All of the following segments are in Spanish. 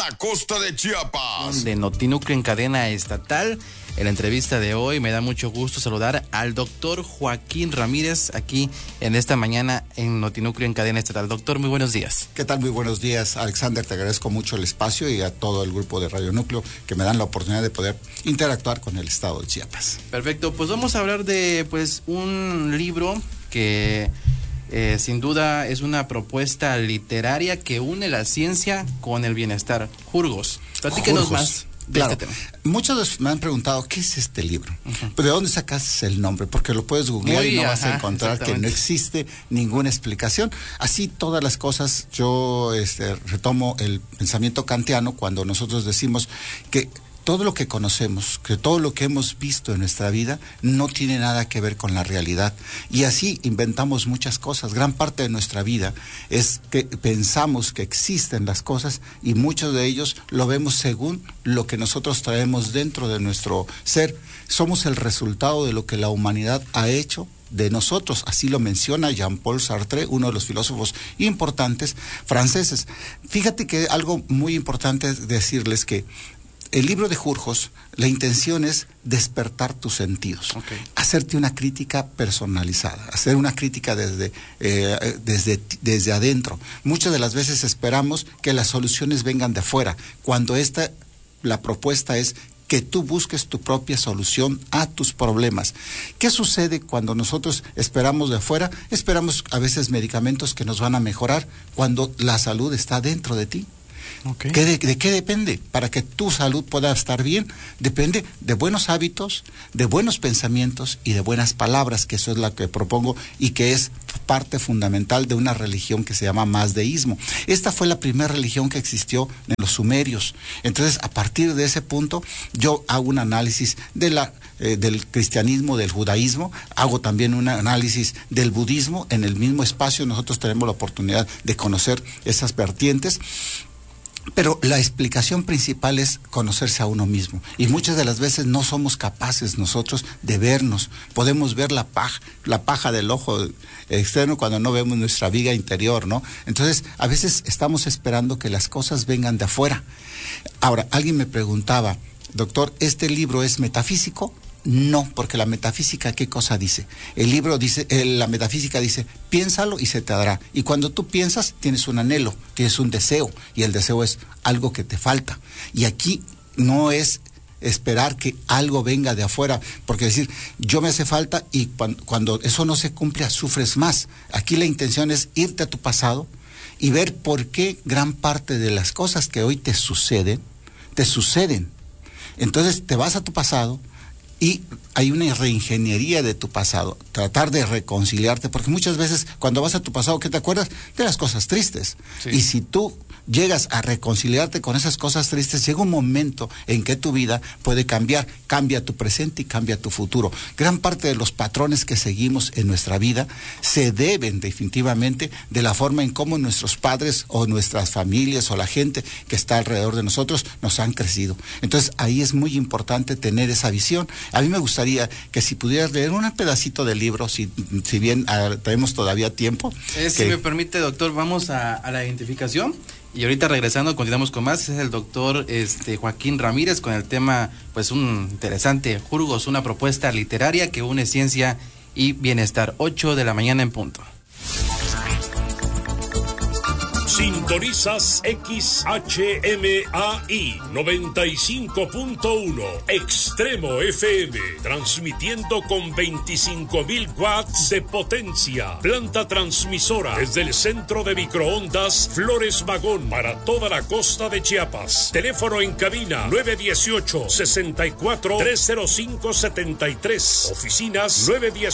la costa de Chiapas. De Notinúcleo en cadena estatal. En la entrevista de hoy me da mucho gusto saludar al doctor Joaquín Ramírez aquí en esta mañana en Notinúcleo en cadena estatal. Doctor, muy buenos días. ¿Qué tal? Muy buenos días, Alexander. Te agradezco mucho el espacio y a todo el grupo de Radio Núcleo que me dan la oportunidad de poder interactuar con el estado de Chiapas. Perfecto, pues vamos a hablar de un libro que sin duda es una propuesta literaria que une la ciencia con el bienestar. Jurgos, platíquenos más. Claro, muchos me han preguntado, ¿qué es este libro? ¿Pero de dónde sacaste el nombre? Porque lo puedes googlear y no vas a encontrar que no existe ninguna explicación. Así todas las cosas, yo retomo el pensamiento kantiano cuando nosotros decimos que todo lo que conocemos, que todo lo que hemos visto en nuestra vida no tiene nada que ver con la realidad. Y así inventamos muchas cosas. Gran parte de nuestra vida es que pensamos que existen las cosas y muchos de ellos lo vemos según lo que nosotros traemos dentro de nuestro ser. Somos el resultado de lo que la humanidad ha hecho de nosotros, así lo menciona Jean-Paul Sartre, uno de los filósofos importantes franceses. Fíjate que algo muy importante es decirles que el libro de Jurgos, la intención es despertar tus sentidos, hacerte una crítica personalizada, hacer una crítica desde adentro. Muchas de las veces esperamos que las soluciones vengan de afuera, cuando la propuesta es que tú busques tu propia solución a tus problemas. ¿Qué sucede cuando nosotros esperamos de afuera? Esperamos a veces medicamentos que nos van a mejorar cuando la salud está dentro de ti. ¿De qué depende? Para que tu salud pueda estar bien, depende de buenos hábitos, de buenos pensamientos y de buenas palabras, que eso es lo que propongo y que es parte fundamental de una religión que se llama mazdeísmo. Esta fue la primera religión que existió en los sumerios. Entonces, a partir de ese punto, yo hago un análisis del cristianismo, del judaísmo, hago también un análisis del budismo. En el mismo espacio nosotros tenemos la oportunidad de conocer esas vertientes. Pero la explicación principal es conocerse a uno mismo. Y muchas de las veces no somos capaces nosotros de vernos. Podemos ver la paja del ojo externo cuando no vemos nuestra viga interior, ¿no? Entonces, a veces estamos esperando que las cosas vengan de afuera. Ahora, alguien me preguntaba, doctor, ¿este libro es metafísico? No, porque la metafísica, ¿qué cosa dice? El libro dice, la metafísica dice, piénsalo y se te dará. Y cuando tú piensas, tienes un anhelo, tienes un deseo, y el deseo es algo que te falta. Y aquí no es esperar que algo venga de afuera, porque decir, yo me hace falta, y cuando eso no se cumple, sufres más. Aquí la intención es irte a tu pasado y ver por qué gran parte de las cosas que hoy te suceden. Entonces te vas a tu pasado, y hay una reingeniería de tu pasado, tratar de reconciliarte, porque muchas veces cuando vas a tu pasado, ¿qué te acuerdas? De las cosas tristes. Sí. Y si tú llegas a reconciliarte con esas cosas tristes, llega un momento en que tu vida puede cambiar, cambia tu presente y cambia tu futuro. Gran parte de los patrones que seguimos en nuestra vida se deben definitivamente de la forma en cómo nuestros padres o nuestras familias o la gente que está alrededor de nosotros nos han crecido. Entonces ahí es muy importante tener esa visión. A mí me gustaría que si pudieras leer un pedacito del libro, si bien tenemos todavía tiempo. Si me permite, doctor, vamos a la identificación. Y ahorita regresando, continuamos con más. Es el doctor Joaquín Ramírez con el tema, pues un interesante, Jurgos, una propuesta literaria que une ciencia y bienestar. 8 de la mañana en punto. Sintonizas XHMAI 95.1 Extremo FM, transmitiendo con 25,000 watts de potencia. Planta transmisora desde el centro de microondas Flores Magón para toda la costa de Chiapas. Teléfono en cabina 918-64-305-73. Oficinas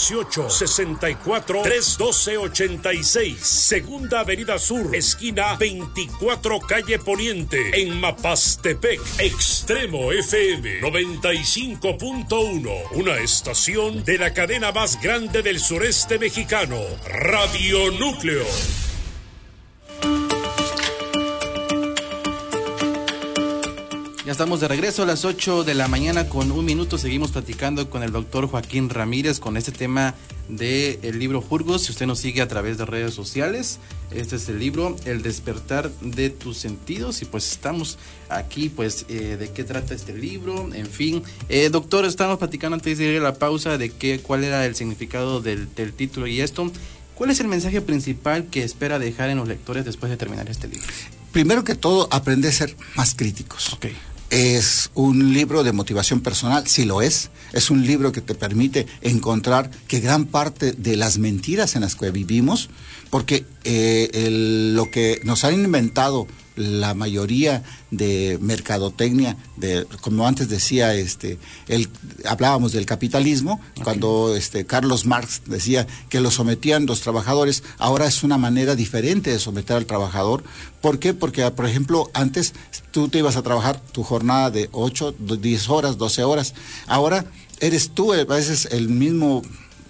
918-64-312-86. Segunda Avenida Sur, esquina 24 calle Poniente, en Mapastepec. Extremo FM 95.1, una estación de la cadena más grande del sureste mexicano, Radio Núcleo. Ya Ya estamos de regreso a las 8 de la mañana con 1 minuto. Seguimos platicando con el doctor Joaquín Ramírez con este tema del libro Jurgos. Si usted nos sigue a través de redes sociales, este es el libro El despertar de tus sentidos. Y pues estamos aquí, pues, de qué trata este libro, en fin. Doctor, estábamos platicando antes de ir a la pausa de cuál era el significado del título y esto. ¿Cuál es el mensaje principal que espera dejar en los lectores después de terminar este libro? Primero que todo, aprender a ser más críticos. Okay. Es un libro de motivación personal, sí lo es. Es un libro que te permite encontrar que gran parte de las mentiras en las que vivimos, porque lo que nos han inventado la mayoría de mercadotecnia, como antes decía, hablábamos del capitalismo, okay. Cuando Carlos Marx decía que lo sometían los trabajadores, ahora es una manera diferente de someter al trabajador. ¿Por qué? Porque, por ejemplo, antes tú te ibas a trabajar tu jornada de 8, 10 horas, 12 horas, ahora eres tú a veces el mismo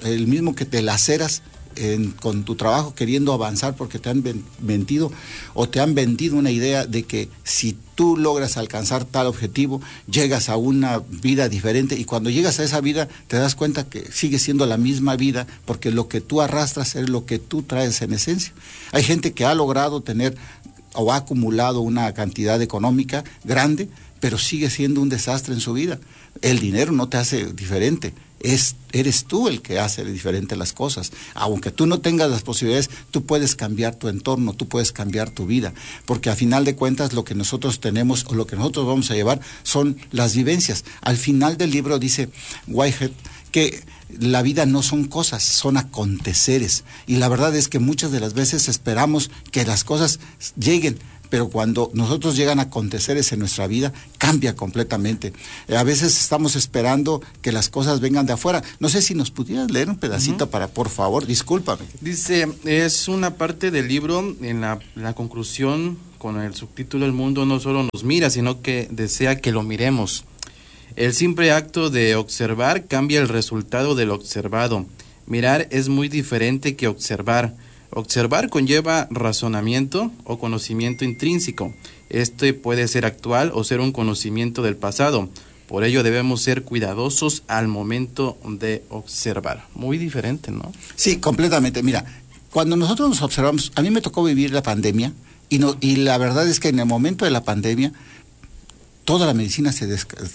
que te laceras con tu trabajo queriendo avanzar porque te han mentido o te han vendido una idea de que si tú logras alcanzar tal objetivo, llegas a una vida diferente, y cuando llegas a esa vida te das cuenta que sigue siendo la misma vida, porque lo que tú arrastras es lo que tú traes en esencia. Hay gente que ha logrado tener o ha acumulado una cantidad económica grande, pero sigue siendo un desastre en su vida. El dinero no te hace diferente. Eres tú el que hace diferente las cosas. Aunque tú no tengas las posibilidades, tú puedes cambiar tu entorno, tú puedes cambiar tu vida, porque a final de cuentas lo que nosotros tenemos o lo que nosotros vamos a llevar son las vivencias. Al final del libro dice Whitehead que la vida no son cosas, son aconteceres, y la verdad es que muchas de las veces esperamos que las cosas lleguen, pero cuando nosotros llegan a aconteceres en nuestra vida, cambia completamente. A veces estamos esperando que las cosas vengan de afuera. No sé si nos pudieras leer un pedacito para, por favor, discúlpame. Dice, es una parte del libro, en la conclusión, con el subtítulo El mundo no solo nos mira, sino que desea que lo miremos. El simple acto de observar cambia el resultado del observado. Mirar es muy diferente que observar. Observar conlleva razonamiento o conocimiento intrínseco. Este puede ser actual o ser un conocimiento del pasado. Por ello debemos ser cuidadosos al momento de observar. Muy diferente, ¿no? Sí, completamente. Mira, cuando nosotros nos observamos, a mí me tocó vivir la pandemia y la verdad es que en el momento de la pandemia toda la medicina se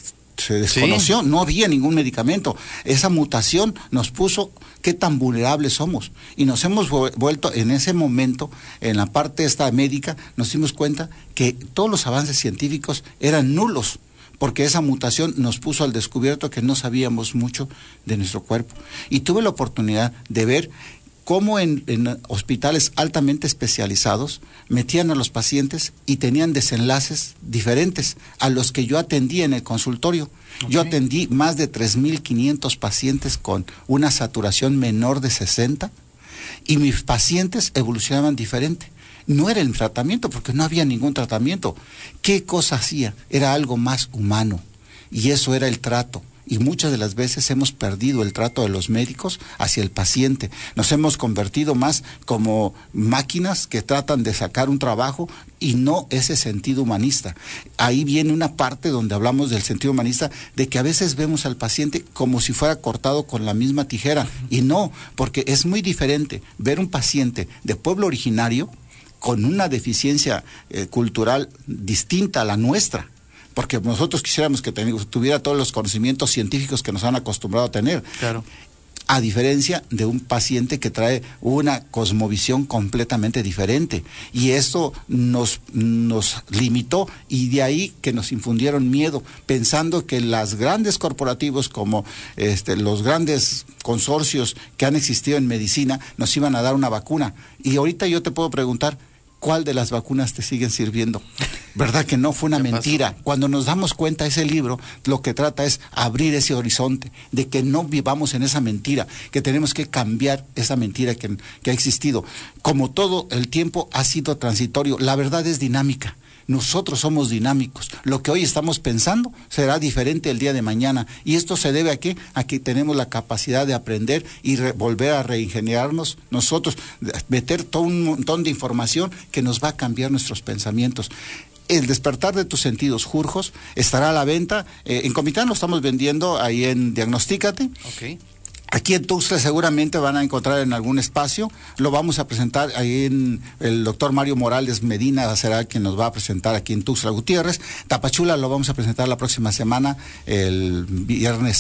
desconoció, sí. No había ningún medicamento. Esa mutación nos puso qué tan vulnerables somos, y nos hemos vuelto en ese momento, en la parte esta médica, nos dimos cuenta que todos los avances científicos eran nulos, porque esa mutación nos puso al descubierto que no sabíamos mucho de nuestro cuerpo. Y tuve la oportunidad de ver cómo en hospitales altamente especializados metían a los pacientes y tenían desenlaces diferentes a los que yo atendí en el consultorio. Okay. Yo atendí más de 3,500 pacientes con una saturación menor de 60, y mis pacientes evolucionaban diferente. No era el tratamiento, porque no había ningún tratamiento. ¿Qué cosa hacía? Era algo más humano, y eso era el trato. Y muchas de las veces hemos perdido el trato de los médicos hacia el paciente. Nos hemos convertido más como máquinas que tratan de sacar un trabajo y no ese sentido humanista. Ahí viene una parte donde hablamos del sentido humanista, de que a veces vemos al paciente como si fuera cortado con la misma tijera. Y no, porque es muy diferente ver un paciente de pueblo originario con una deficiencia cultural distinta a la nuestra. Porque nosotros quisiéramos que tuviera todos los conocimientos científicos que nos han acostumbrado a tener. Claro. A diferencia de un paciente que trae una cosmovisión completamente diferente. Y esto nos limitó, y de ahí que nos infundieron miedo, pensando que los grandes corporativos como los grandes consorcios que han existido en medicina nos iban a dar una vacuna. Y ahorita yo te puedo preguntar, ¿cuál de las vacunas te siguen sirviendo? ¿Verdad que no? Fue una mentira. Cuando nos damos cuenta, ese libro lo que trata es abrir ese horizonte, de que no vivamos en esa mentira, que tenemos que cambiar esa mentira que ha existido. Como todo el tiempo ha sido transitorio, la verdad es dinámica. Nosotros somos dinámicos. Lo que hoy estamos pensando será diferente el día de mañana. ¿Y esto se debe a qué? A que tenemos la capacidad de aprender y volver a reingeniarnos nosotros, meter todo un montón de información que nos va a cambiar nuestros pensamientos. El despertar de tus sentidos, Jurgos, estará a la venta. En Comitán lo estamos vendiendo ahí en Diagnostícate. Ok. Aquí en Tuxtla seguramente van a encontrar en algún espacio. Lo vamos a presentar ahí en el doctor Mario Morales Medina, será quien nos va a presentar aquí en Tuxtla Gutiérrez. Tapachula lo vamos a presentar la próxima semana, el viernes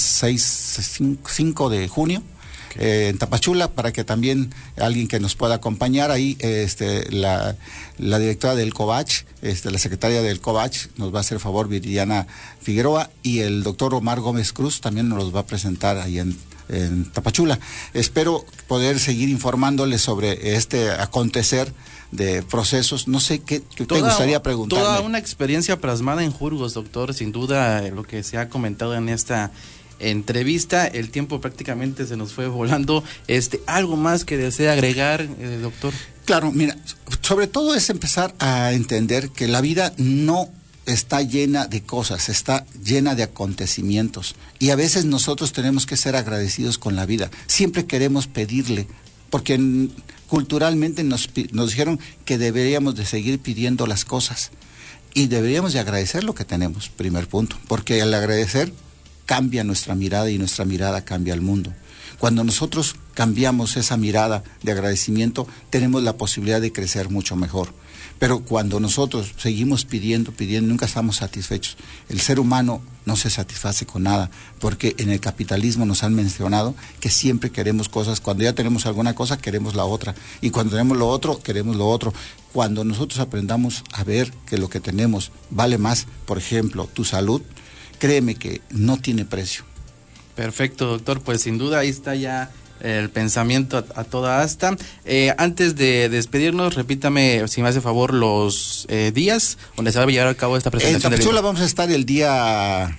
5 de junio. En Tapachula, para que también alguien que nos pueda acompañar ahí, la directora del COVACH, la secretaria del COVACH nos va a hacer favor, Viridiana Figueroa, y el doctor Omar Gómez Cruz también nos los va a presentar ahí en Tapachula. Espero poder seguir informándoles sobre este acontecer de procesos. No sé qué te gustaría preguntarme. Toda una experiencia plasmada en Jurgos, doctor, sin duda lo que se ha comentado en esta entrevista. El tiempo prácticamente se nos fue volando. ¿Algo más que desea agregar, doctor? Claro, mira, sobre todo es empezar a entender que la vida no está llena de cosas, está llena de acontecimientos, y a veces nosotros tenemos que ser agradecidos con la vida. Siempre queremos pedirle, porque culturalmente nos dijeron que deberíamos de seguir pidiendo las cosas, y deberíamos de agradecer lo que tenemos, primer punto, porque al agradecer cambia nuestra mirada, y nuestra mirada cambia el mundo. Cuando nosotros cambiamos esa mirada de agradecimiento, tenemos la posibilidad de crecer mucho mejor. Pero cuando nosotros seguimos pidiendo, nunca estamos satisfechos. El ser humano no se satisface con nada, porque en el capitalismo nos han mencionado que siempre queremos cosas. Cuando ya tenemos alguna cosa, queremos la otra. Y cuando tenemos lo otro, queremos lo otro. Cuando nosotros aprendamos a ver que lo que tenemos vale más, por ejemplo, tu salud, créeme que no tiene precio. Perfecto, doctor. Pues sin duda ahí está ya el pensamiento a toda asta. Antes de despedirnos, repítame, si me hace favor, los días donde se va a llevar a cabo esta presentación. En Tapachula vamos a estar el día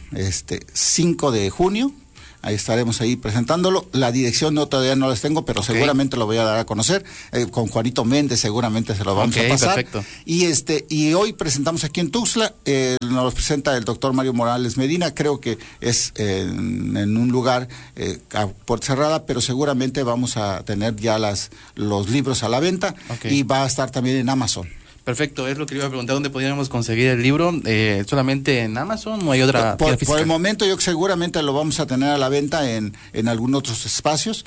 5 de junio. Ahí estaremos ahí presentándolo. La dirección todavía no las tengo, pero seguramente lo voy a dar a conocer. Con Juanito Méndez seguramente se lo vamos a pasar. Perfecto. Y hoy presentamos aquí en Tuxtla, nos presenta el doctor Mario Morales Medina. Creo que es en un lugar a puerta cerrada, pero seguramente vamos a tener ya los libros a la venta, y va a estar también en Amazon. Perfecto, es lo que le iba a preguntar, ¿dónde podríamos conseguir el libro? ¿Solamente en Amazon o hay otra por el momento yo seguramente lo vamos a tener a la venta en algunos otros espacios.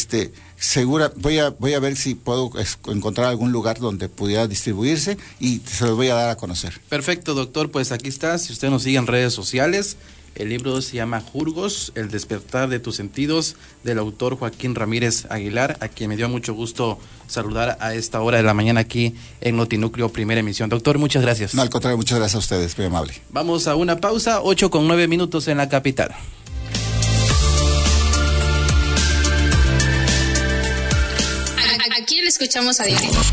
Voy a ver si puedo encontrar algún lugar donde pudiera distribuirse, y se los voy a dar a conocer. Perfecto, doctor, pues aquí está. Si usted nos sigue en redes sociales, el libro se llama Jurgos, El despertar de tus sentidos, del autor Joaquín Ramírez Aguilar, a quien me dio mucho gusto saludar a esta hora de la mañana aquí en Notinúcleo, primera emisión. Doctor, muchas gracias. No, al contrario, muchas gracias a ustedes, muy amable. Vamos a una pausa, 8:09 en la capital. Aquí le escuchamos a diario.